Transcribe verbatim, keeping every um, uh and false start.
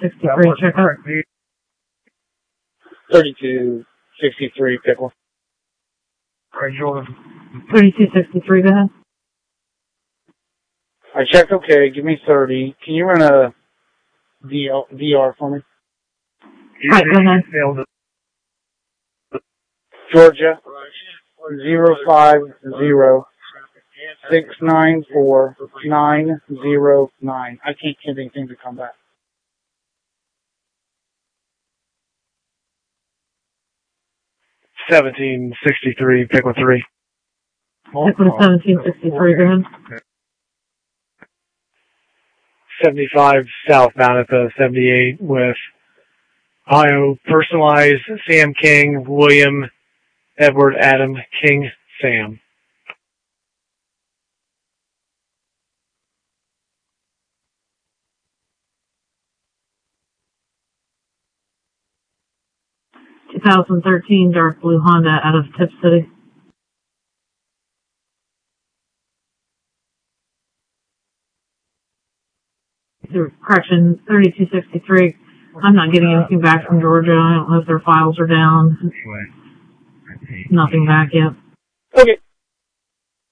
sixty-three, check up. thirty-two sixty-three, Pickle. Alright, Jordan. thirty-two sixty-three, go ahead. I checked okay, give me thirty. Can you run a D R for me? Alright, go ahead. Georgia, zero five zero six nine four nine zero nine. I can't get anything to come back. seventeen sixty-three, pick with three. Pick with seventeen sixty-three, go ahead. seventy-five southbound at the seventy-eight with Ohio personalized Sam King, William Edward Adam King Sam. twenty thirteen dark blue Honda out of Tip City. Correction, thirty-two sixty-three. I'm not getting anything back from Georgia. I don't know if their files are down. Nothing back yet. Okay.